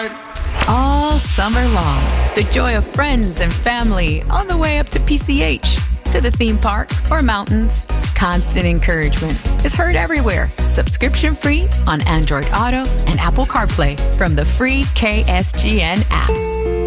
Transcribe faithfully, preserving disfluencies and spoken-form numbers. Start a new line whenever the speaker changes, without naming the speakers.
ride.
All summer long, the joy of friends and family on the way up to P C H, to the theme park or mountains. Constant encouragement is heard everywhere. Subscription free on Android Auto and Apple CarPlay from the free K S G N app.